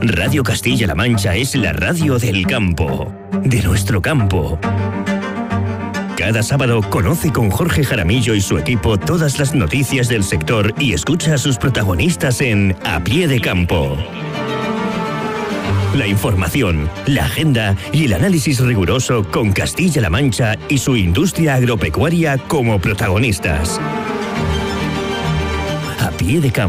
Radio Castilla-La Mancha es la radio del campo, de nuestro campo. Cada sábado conoce con Jorge Jaramillo y su equipo todas las noticias del sector y escucha a sus protagonistas en A Pie de Campo. La información, la agenda y el análisis riguroso con Castilla-La Mancha y su industria agropecuaria como protagonistas. A Pie de Campo.